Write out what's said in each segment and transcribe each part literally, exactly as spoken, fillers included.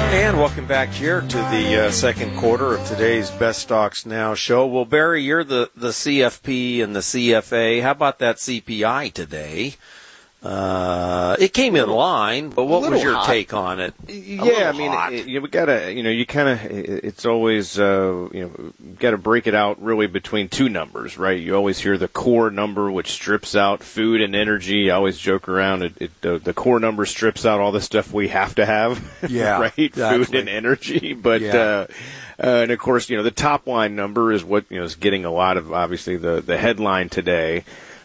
And welcome back here to the uh, second quarter of today's Best Stocks Now show. Well, Barry, you're the, the C F P and the C F A. How about that C P I today? Uh, it came in line, but what was your hot. take on it? Yeah, I mean, it, it, we gotta, you know, you kind of, it, it's always, uh, you know, got to break it out really between two numbers, right? You always hear the core number, which strips out food and energy. I always joke around, it, it uh, the core number strips out all the stuff we have to have, yeah, right? Exactly. Food and energy, but, yeah. uh, uh, and of course, you know, the top line number is what, you know, is getting a lot of, obviously, the, the headline today.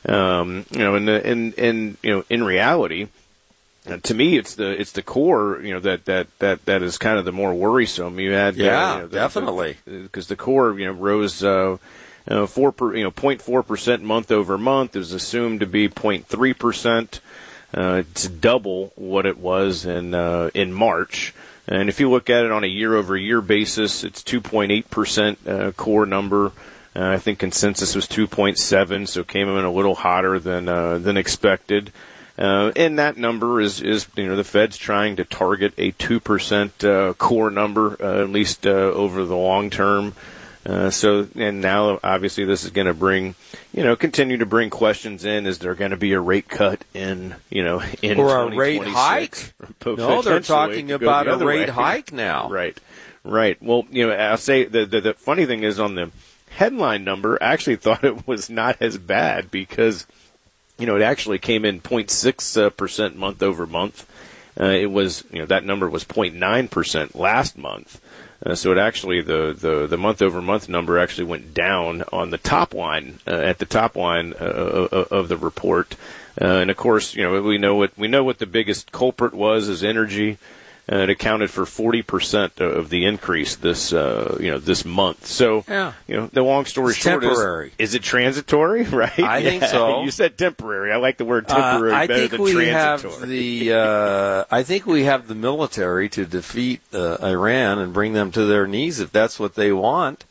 Um, you know, and, and, and, you know, in reality, uh, to me, it's the, it's the core, you know, that, that, that, that is kind of the more worrisome. You had, yeah, uh, you know, the, definitely. Because the, the core, you know, rose, uh, uh, four, per, you know, zero point four percent month over month. It was assumed to be zero point three percent. Uh, it's double what it was in, uh, in March. And if you look at it on a year over year basis, it's two point eight percent, uh, core number. Uh, I think consensus was two point seven, so it came in a little hotter than uh, than expected. Uh, and that number is, is, you know, the Fed's trying to target a two percent uh, core number, uh, at least uh, over the long term. Uh, so, and now obviously this is going to bring, you know, continue to bring questions in. Is there going to be a rate cut in, you know, in or a rate hike? No, they're talking about a rate way. hike now. Right, right. Well, you know, I'll say the, the the funny thing is on the headline number, I actually thought it was not as bad because, you know, it actually came in zero point six percent month over month. Uh, it was, you know, that number was zero point nine percent last month. Uh, so it actually, the, the, the month over month number actually went down on the top line, uh, at the top line uh, of the report. Uh, and of course, you know, we know what, we know what the biggest culprit was is energy. Uh, it accounted for forty percent of the increase this, uh, you know, this month. So, yeah. you know, the long story it's short temporary. is, is it transitory, right? I yeah. think so. You said temporary. I like the word temporary uh, I better think than we transitory. Have the, uh, I think we have the military to defeat uh, Iran and bring them to their knees if that's what they want.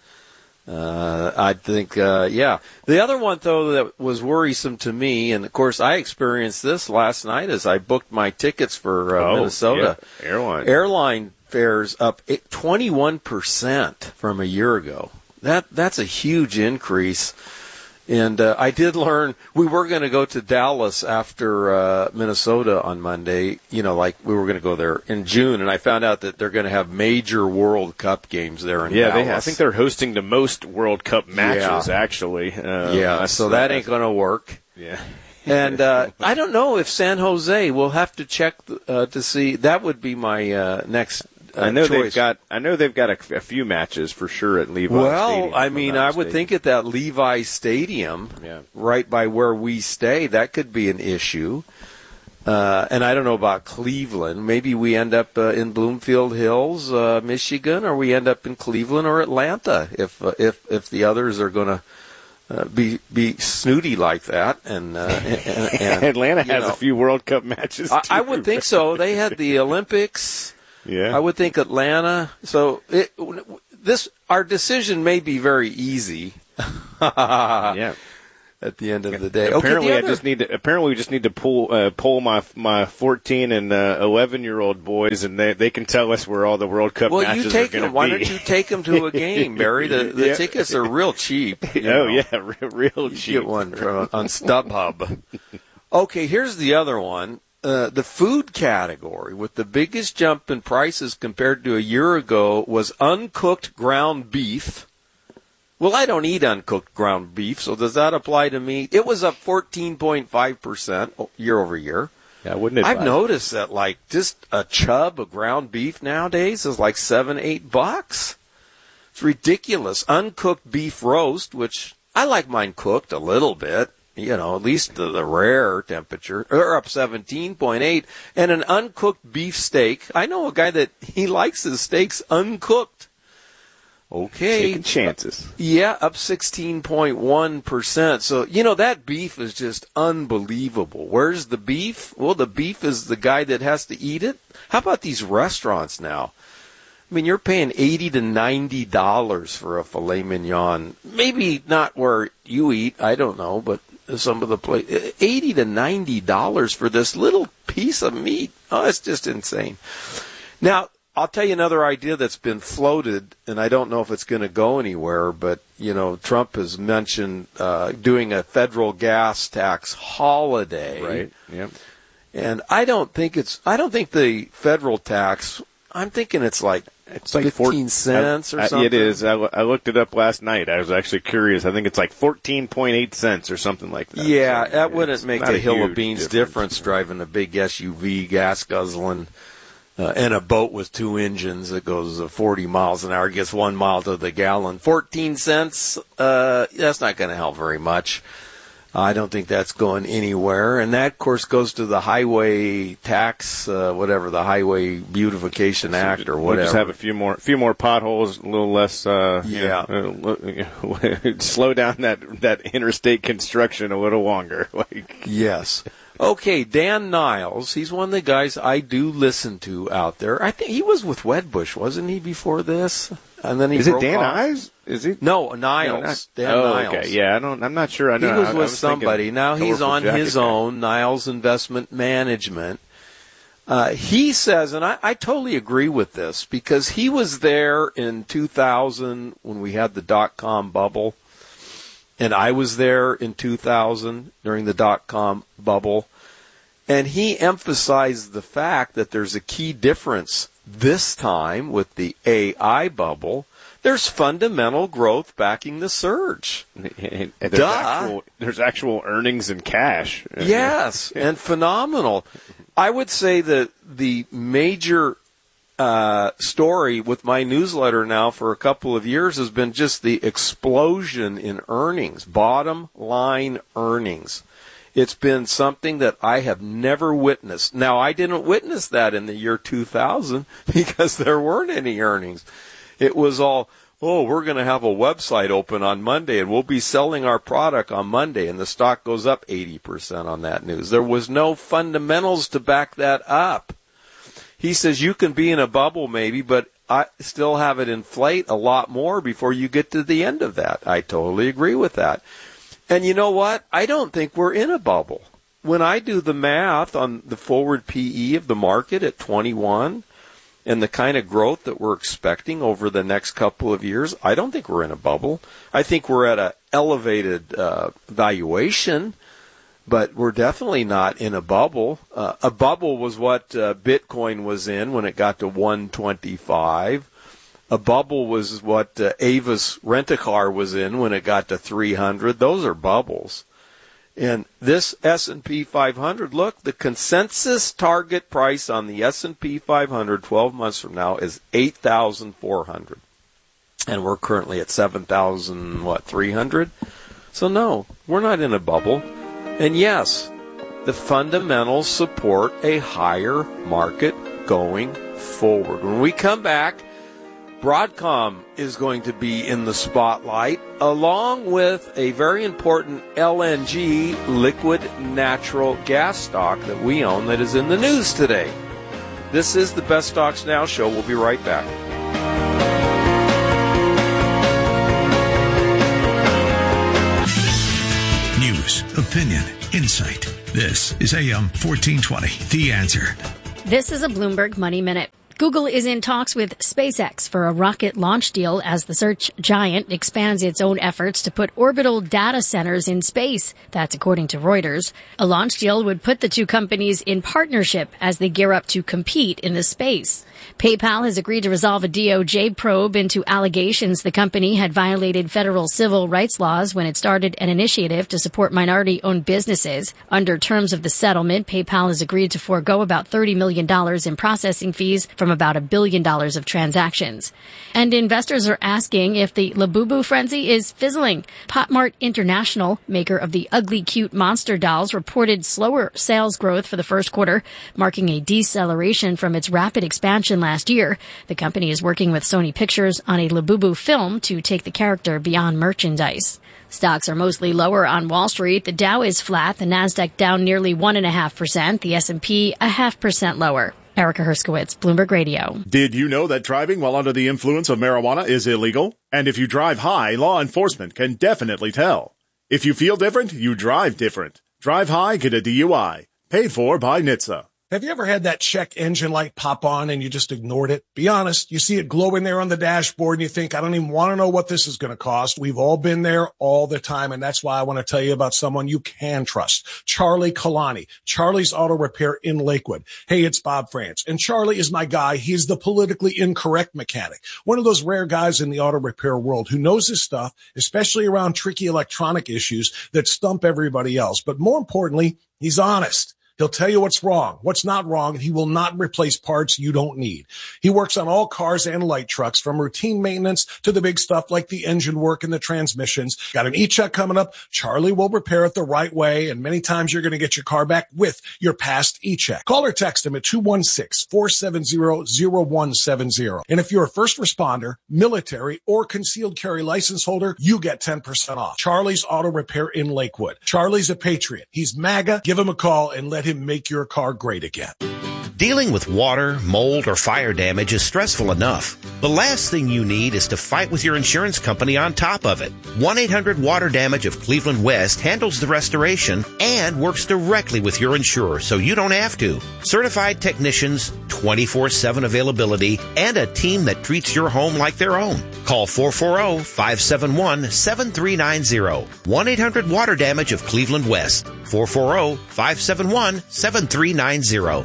Uh, I think, uh, yeah. The other one, though, that was worrisome to me, and of course I experienced this last night as I booked my tickets for uh, oh, Minnesota. Yeah. Airline. Airline fares up twenty-one percent from a year ago. That That's a huge increase. And uh, I did learn, we were going to go to Dallas after uh, Minnesota on Monday, you know, like we were going to go there in June, and I found out that they're going to have major World Cup games there in yeah, Dallas. Yeah, I think they're hosting the most World Cup matches, yeah. actually. Uh, yeah, so that ain't going to work. Yeah. And uh, I don't know if San Jose, we'll have to check uh, to see. That would be my uh, next Uh, I know choice. they've got. I know they've got a, a few matches for sure at Levi well, Stadium. I mean, I would Stadium. think at that Levi Stadium, yeah. right by where we stay, that could be an issue. Uh, and I don't know about Cleveland. Maybe we end up uh, in Bloomfield Hills, uh, Michigan, or we end up in Cleveland or Atlanta if uh, if if the others are going to uh, be be snooty like that. And, uh, and, and Atlanta has know, a few World Cup matches. Too. I, I would think so. They had the Olympics. Yeah, I would think Atlanta. So it, this our decision may be very easy. yeah. At the end of the day, apparently okay, I other... just need to. Apparently we just need to pull uh, pull my my fourteen and uh, eleven year old boys, and they they can tell us where all the World Cup well, matches you take are going to them. Why be. don't you take them to a game, Barry? The, the yeah. tickets are real cheap. You oh know. yeah, real, real you cheap. Get one from, on StubHub. Okay, here's the other one. Uh, the food category with the biggest jump in prices compared to a year ago was uncooked ground beef. Well, I don't eat uncooked ground beef, so does that apply to me? It was up fourteen point five percent year over year. Yeah, wouldn't it? I've noticed that, like, just a chub of ground beef nowadays is like seven, eight bucks. It's ridiculous. Uncooked beef roast, which I like mine cooked a little bit. You know, at least the, the rare temperature. They're up seventeen point eight. And an uncooked beef steak. I know a guy that he likes his steaks uncooked. Okay. Taking chances. Yeah, up sixteen point one percent. So, you know, that beef is just unbelievable. Where's the beef? Well, the beef is the guy that has to eat it. How about these restaurants now? I mean, you're paying eighty to ninety dollars for a filet mignon. Maybe not where you eat, I don't know, but some of the place, eighty to ninety dollars for this little piece of meat. Oh, it's just insane. Now, I'll tell you another idea that's been floated, and I don't know if it's going to go anywhere, but, you know, Trump has mentioned uh, doing a federal gas tax holiday. Right, yep. And I don't think it's, I don't think the federal tax, I'm thinking it's like, it's like fifteen cents or something. It is. I, I looked it up last night. I was actually curious. I think it's like fourteen point eight cents or something like that. Yeah, so, that wouldn't make a, a hill of beans difference, difference driving a big S U V, gas guzzling, uh, and a boat with two engines that goes uh, forty miles an hour, gets one mile to the gallon. fourteen cents, uh, that's not going to help very much. I don't think that's going anywhere. And that, of course, goes to the highway tax, uh, whatever, the Highway Beautification Act or whatever. We'll just have a few more few more potholes, a little less, uh, yeah. You know, slow down that, that interstate construction a little longer. Like, yes. Okay, Dan Niles, he's one of the guys I do listen to out there. I think he was with Wedbush, wasn't he, before this? And then he Is it broke Dan off. Ives? Is he? No, Niles. No, not, Dan oh, Niles. okay. Yeah, I don't, I'm not sure. I know. He was I, with I was somebody. Now he's colorful on jacket his guy. own, Niles Investment Management. Uh, he says, and I, I totally agree with this, because he was there in two thousand when we had the dot-com bubble, and I was there in two thousand during the dot-com bubble, and he emphasized the fact that there's a key difference this time with the A I bubble. There's fundamental growth backing the surge. And there's, Duh. actual, there's actual earnings in cash. Yes, and phenomenal. I would say that the major uh, story with my newsletter now for a couple of years has been just the explosion in earnings, bottom line earnings. It's been something that I have never witnessed. Now, I didn't witness that in the year two thousand because there weren't any earnings. It was all, oh, we're going to have a website open on Monday and we'll be selling our product on Monday, and the stock goes up eighty percent on that news. There was no fundamentals to back that up. He says you can be in a bubble maybe, but I still have it inflate a lot more before you get to the end of that. I totally agree with that. And you know what? I don't think we're in a bubble. When I do the math on the forward P E of the market at twenty-one, and the kind of growth that we're expecting over the next couple of years, I don't think we're in a bubble. I think we're at an elevated uh, valuation, but we're definitely not in a bubble. Uh, a bubble was what uh, Bitcoin was in when it got to one twenty-five. A bubble was what uh, Avis Rent-A-Car was in when it got to three hundred. Those are bubbles. And this S and P five hundred, look, the consensus target price on the S and P five hundred twelve months from now is eight thousand four hundred. And we're currently at seven thousand, what, three hundred? So no, we're not in a bubble. And yes, the fundamentals support a higher market going forward. When we come back, Broadcom is going to be in the spotlight, along with a very important L N G, liquid natural gas stock that we own that is in the news today. This is the Best Stocks Now show. We'll be right back. News, opinion, insight. This is A M fourteen twenty, The Answer. This is a Bloomberg Money Minute. Google is in talks with SpaceX for a rocket launch deal as the search giant expands its own efforts to put orbital data centers in space. That's according to Reuters. A launch deal would put the two companies in partnership as they gear up to compete in the space. PayPal has agreed to resolve a D O J probe into allegations the company had violated federal civil rights laws when it started an initiative to support minority-owned businesses. Under terms of the settlement, PayPal has agreed to forego about thirty million dollars in processing fees from about a billion dollars of transactions. And investors are asking if the Labubu frenzy is fizzling. Potmart International, maker of the ugly cute monster dolls, reported slower sales growth for the first quarter, marking a deceleration from its rapid expansion last year. The company is working with Sony Pictures on a Labubu film to take the character beyond merchandise. Stocks are mostly lower on Wall Street. The Dow is flat, the Nasdaq down nearly one and a half percent, the S and P a half percent lower. Erica Herskowitz, Bloomberg Radio. Did you know that driving while under the influence of marijuana is illegal? And if you drive high, law enforcement can definitely tell. If you feel different, you drive different. Drive high, get a D U I. Paid for by N H T S A. Have you ever had that check engine light pop on and you just ignored it? Be honest. You see it glowing there on the dashboard and you think, I don't even want to know what this is going to cost. We've all been there all the time. And that's why I want to tell you about someone you can trust. Charlie Kalani, Charlie's Auto Repair in Lakewood. Hey, it's Bob France. And Charlie is my guy. He's the politically incorrect mechanic. One of those rare guys in the auto repair world who knows his stuff, especially around tricky electronic issues that stump everybody else. But more importantly, he's honest. He'll tell you what's wrong, what's not wrong, and he will not replace parts you don't need. He works on all cars and light trucks, from routine maintenance to the big stuff like the engine work and the transmissions. Got an e-check coming up. Charlie will repair it the right way, and many times you're going to get your car back with your past e-check. Call or text him at two one six, four seven zero, zero one seven zero. And if you're a first responder, military, or concealed carry license holder, you get ten percent off. Charlie's Auto Repair in Lakewood. Charlie's a patriot. He's MAGA. Give him a call and let him make your car great again. Dealing with water, mold, or fire damage is stressful enough. The last thing you need is to fight with your insurance company on top of it. one eight hundred water damage of Cleveland West handles the restoration and works directly with your insurer so you don't have to. Certified technicians, twenty-four seven availability, and a team that treats your home like their own. Call four four zero, five seven one, seven three nine zero. one eight hundred water damage of Cleveland West. four four zero, five seven one, seven three nine zero.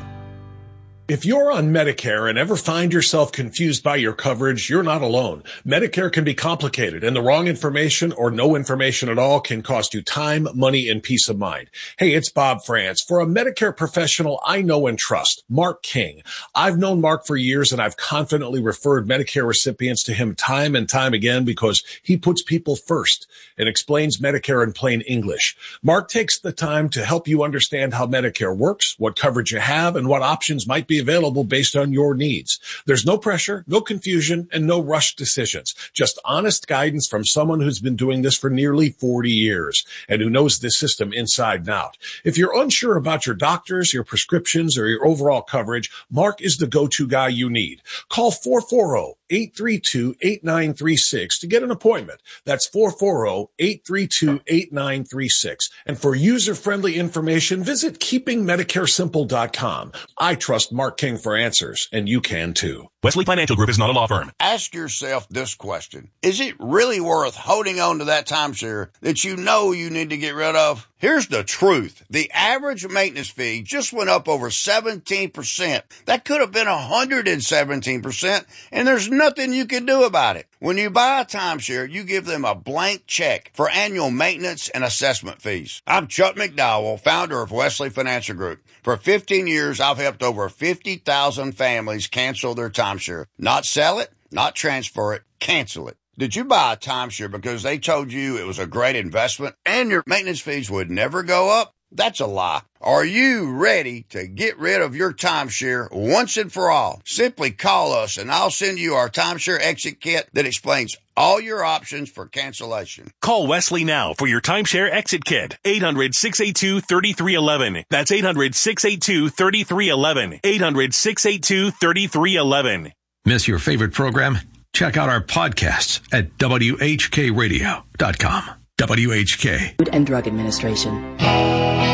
If you're on Medicare and ever find yourself confused by your coverage, you're not alone. Medicare can be complicated, and the wrong information or no information at all can cost you time, money, and peace of mind. Hey, it's Bob France. For a Medicare professional I know and trust, Mark King. I've known Mark for years, and I've confidently referred Medicare recipients to him time and time again because he puts people first and explains Medicare in plain English. Mark takes the time to help you understand how Medicare works, what coverage you have, and what options might be available based on your needs. There's no pressure, no confusion, and no rushed decisions. Just honest guidance from someone who's been doing this for nearly forty years and who knows this system inside and out. If you're unsure about your doctors, your prescriptions, or your overall coverage, Mark is the go-to guy you need. Call four four zero, eight three two, eight nine three six to get an appointment. That's four four zero, eight three two, eight nine three six. And for user-friendly information, visit keeping medicare simple dot com. I trust Mark King for answers, and you can too. Wesley Financial Group is not a law firm. Ask yourself this question. Is it really worth holding on to that timeshare that you know you need to get rid of? Here's the truth. The average maintenance fee just went up over seventeen percent. That could have been one hundred seventeen percent, and there's nothing you can do about it. When you buy a timeshare, you give them a blank check for annual maintenance and assessment fees. I'm Chuck McDowell, founder of Wesley Financial Group. For fifteen years, I've helped over fifty thousand families cancel their timeshare. Not sell it, not transfer it, cancel it. Did you buy a timeshare because they told you it was a great investment and your maintenance fees would never go up? That's a lie. Are you ready to get rid of your timeshare once and for all? Simply call us and I'll send you our timeshare exit kit that explains all your options for cancellation. Call Wesley now for your timeshare exit kit. eight hundred, six eight two, three three one one. That's eight hundred, six eight two, three three one one. eight hundred, six eight two, three three one one. Miss your favorite program? Check out our podcasts at W H K radio dot com. W H K. Food and Drug Administration.